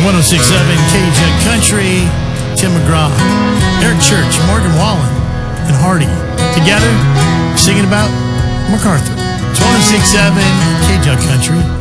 1067 KJUG Country, Tim McGraw, Eric Church, Morgan Wallen, and Hardy together singing about MacArthur. 1067 KJUG Country.